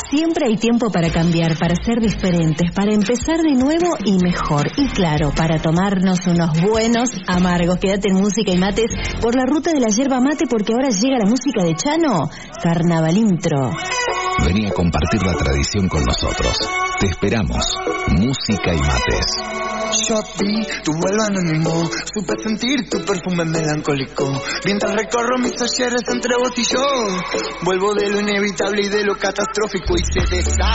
Siempre hay tiempo para cambiar, para ser diferentes, para empezar de nuevo y mejor. Y claro, para tomarnos unos buenos amargos. Quédate en Música y Mates por la ruta de la yerba mate, porque ahora llega la música de Chano, Carnaval Intro. Vení a compartir la tradición con nosotros. Te esperamos. Música y Mates. Yo vi tu vuelo anónimo, supe sentir tu perfume melancólico. Mientras recorro mis talleres entre vos y yo, vuelvo de lo inevitable y de lo catastrófico y se desata